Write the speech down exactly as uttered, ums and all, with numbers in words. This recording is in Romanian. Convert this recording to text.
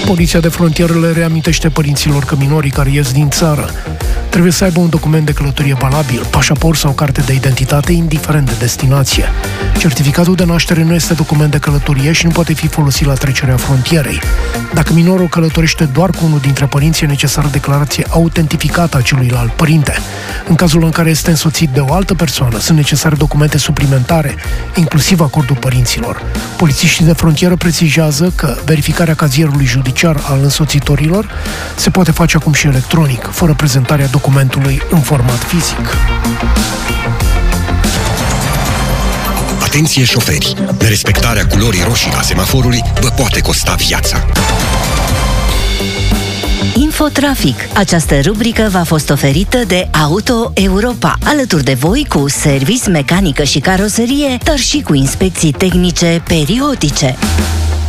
Poliția de frontieră le reamintește părinților că minorii care ies din țară trebuie să aibă un document de călătorie valabil, pașaport sau carte de identitate, indiferent de destinație. Certificatul de naștere nu este document de călătorie și nu poate fi folosit la trecerea frontierei. Dacă minorul călătorește doar cu unul dintre părinți, e necesară declarație autentificată a celuilalt părinte. În cazul în care este însoțit de o altă persoană, sunt necesare documente suplimentare, inclusiv acordul părinților. Polițiștii de frontieră precizează că verificarea cazierului judiciar al însoțitorilor se poate face acum și electronic, fără prezentarea documentului în format fizic. Atenție șoferi! Nerespectarea culorii roșii a semaforului vă poate costa viața. Infotrafic. Această rubrică v-a fost oferită de Auto Europa, alături de voi cu service, mecanică și caroserie, dar și cu inspecții tehnice periodice.